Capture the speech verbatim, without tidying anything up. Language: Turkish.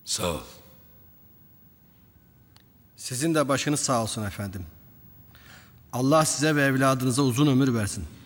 Sağ ol. Sizin de başınız sağ olsun efendim. Allah size ve evladınıza uzun ömür versin.